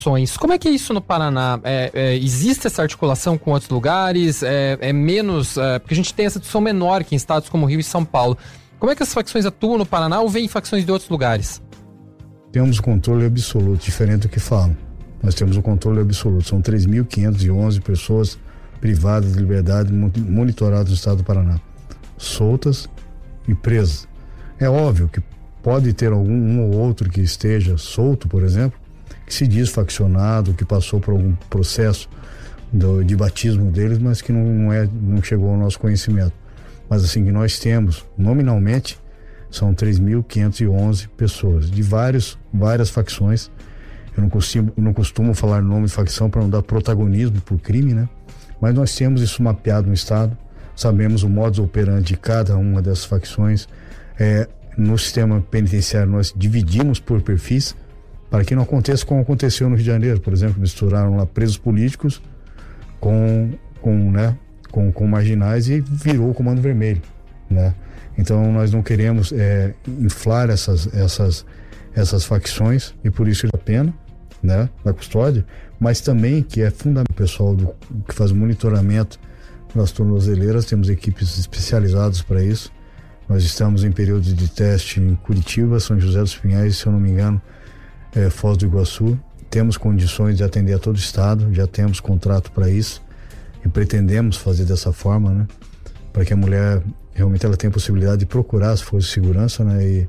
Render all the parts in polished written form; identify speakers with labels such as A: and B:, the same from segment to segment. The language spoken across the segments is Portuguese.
A: Como é que é isso no Paraná? Existe essa articulação com outros lugares? É menos... porque a gente tem essa discussão menor que em estados como Rio e São Paulo. Como é que as facções atuam no Paraná ou vêm facções de outros lugares?
B: Temos o controle absoluto, diferente do que falam. Nós temos o controle absoluto. São 3.511 pessoas privadas de liberdade monitoradas no estado do Paraná, soltas e presas. É óbvio que pode ter um ou outro que esteja solto, por exemplo, que se diz faccionado, que passou por algum processo de batismo deles, mas que não chegou ao nosso conhecimento. Mas assim, que nós temos, nominalmente, são 3.511 pessoas, de várias facções. Eu não costumo falar nome de facção para não dar protagonismo por crime, né? Mas nós temos isso mapeado no estado, sabemos o modus operandi de cada uma dessas facções. No sistema penitenciário nós dividimos por perfis, para que não aconteça como aconteceu no Rio de Janeiro, por exemplo, misturaram lá presos políticos com marginais e virou o Comando Vermelho, né? Então nós não queremos inflar essas facções, e por isso a pena, né, da custódia, mas também que é fundamental o pessoal que faz o monitoramento nas tornozeleiras. Temos equipes especializadas para isso. Nós estamos em período de teste em Curitiba, São José dos Pinhais, se eu não me engano, Foz do Iguaçu. Temos condições de atender a todo o estado, já temos contrato para isso e pretendemos fazer dessa forma, né, para que a mulher realmente ela tenha a possibilidade de procurar as forças de segurança, né,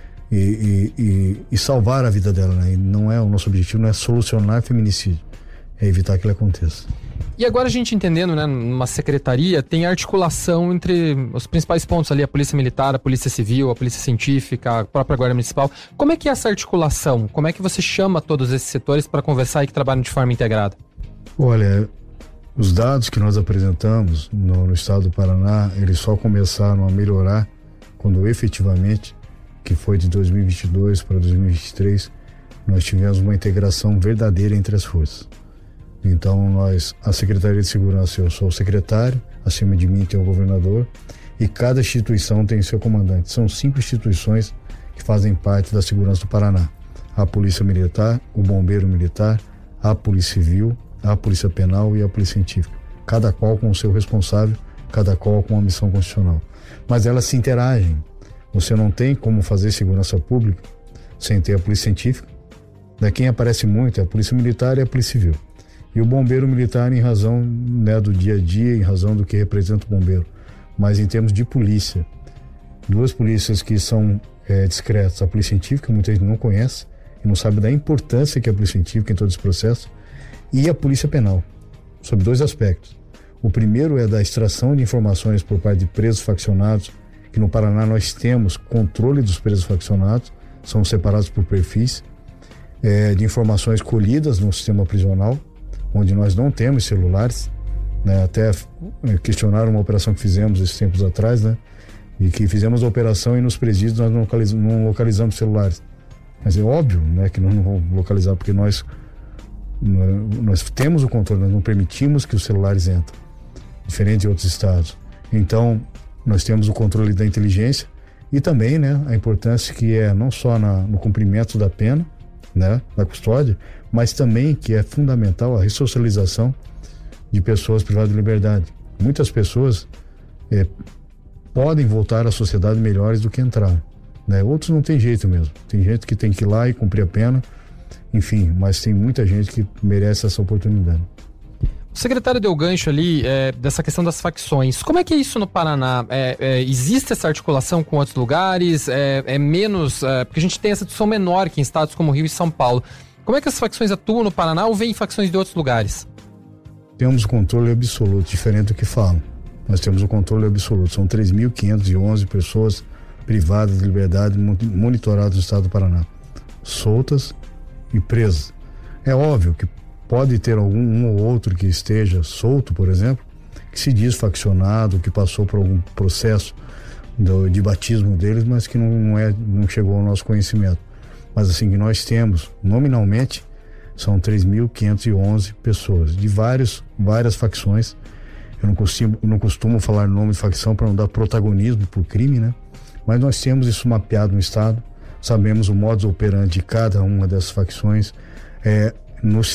B: e salvar a vida dela, né? E não é o nosso objetivo, não é solucionar feminicídio, é evitar que ele aconteça.
A: E agora a gente entendendo, né, numa secretaria tem articulação entre os principais pontos ali, a Polícia Militar, a Polícia Civil, a Polícia Científica, a própria Guarda Municipal. Como é que é essa articulação? Como é que você chama todos esses setores para conversar e que trabalham de forma integrada?
B: Olha, os dados que nós apresentamos no estado do Paraná, eles só começaram a melhorar quando efetivamente, que foi de 2022 para 2023, nós tivemos uma integração verdadeira entre as forças. Então a Secretaria de Segurança, eu sou o secretário, acima de mim tem o governador, e cada instituição tem seu comandante. São 5 instituições que fazem parte da segurança do Paraná: a Polícia Militar, o Bombeiro Militar, a Polícia Civil, a Polícia Penal e a Polícia Científica, cada qual com o seu responsável, cada qual com uma missão constitucional. Mas elas se interagem. Você não tem como fazer segurança pública sem ter a Polícia Científica. Quem aparece muito é a Polícia Militar e a Polícia Civil. E o Bombeiro Militar em razão, né, do dia a dia, em razão do que representa o bombeiro. Mas em termos de polícia, 2 polícias que são discretas: a Polícia Científica, muita gente não conhece e não sabe da importância que é a Polícia Científica em todo esse processo, e a Polícia Penal, sob 2 aspectos. O primeiro é da extração de informações por parte de presos faccionados, que no Paraná nós temos controle dos presos faccionados, são separados por perfis, de informações colhidas no sistema prisional, onde nós não temos celulares, né? Até questionaram uma operação que fizemos esses tempos atrás, né? E que fizemos a operação e nos presídios nós não localizamos celulares. Mas é óbvio, né, que nós não vamos localizar, porque nós temos o controle, nós não permitimos que os celulares entrem, diferente de outros estados. Então, nós temos o controle da inteligência e também, né, a importância que é não só no cumprimento da pena, né, da custódia, mas também que é fundamental a ressocialização de pessoas privadas de liberdade. Muitas pessoas podem voltar à sociedade melhores do que entraram, né? Outros não tem jeito mesmo. Tem gente que tem que ir lá e cumprir a pena, enfim, mas tem muita gente que merece essa oportunidade.
A: O secretário deu gancho ali dessa questão das facções. Como é que é isso no Paraná? Existe essa articulação com outros lugares? É menos... porque a gente tem essa discussão menor que em estados como Rio e São Paulo. Como é que as facções atuam no Paraná ou vêm facções de outros lugares?
B: Temos o controle absoluto, diferente do que falam. Nós temos o controle absoluto. São 3.511 pessoas privadas de liberdade monitoradas no estado do Paraná, soltas e presas. É óbvio que pode ter um ou outro que esteja solto, por exemplo, que se diz faccionado, que passou por algum processo de batismo deles, mas que não chegou ao nosso conhecimento. Mas assim, que nós temos, nominalmente, são 3.511 pessoas, de várias facções. Eu não costumo falar nome de facção para não dar protagonismo por crime, né? Mas nós temos isso mapeado no estado, sabemos o modus operandi de cada uma dessas facções. no